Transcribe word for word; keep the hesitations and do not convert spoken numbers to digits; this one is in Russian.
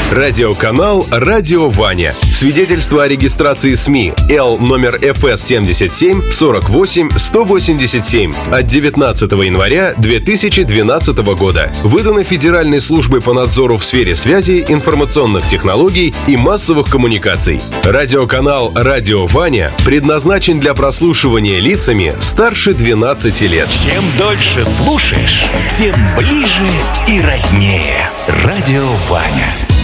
Радиоканал «Радио Ваня». Свидетельство о регистрации СМИ Л номер эф эс семьдесят семь сорок восемь сто восемьдесят семь от девятнадцатого января две тысячи двенадцатого года. Выдано Федеральной службой по надзору в сфере связи, информационных технологий и массовых коммуникаций. Радиоканал «Радио Ваня» предназначен для прослушивания лицами старше двенадцати лет. Чем дольше слушаешь, тем ближе и роднее. Радио Ваня.